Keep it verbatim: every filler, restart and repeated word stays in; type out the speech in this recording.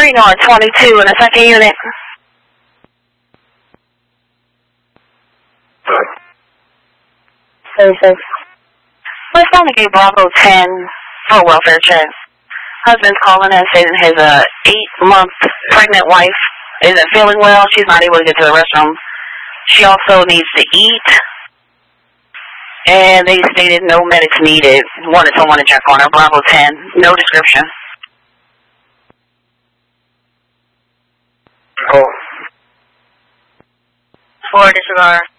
three North twenty-two in the second unit. thirty-six. Responding to Bravo ten for a welfare check. Husband's calling in saying his uh, eight-month pregnant wife isn't feeling well. She's not able to get to the restroom. She also needs to eat. And they stated no medics needed. Wanted someone to check on her. Bravo ten. No description. Oh. Four disregard.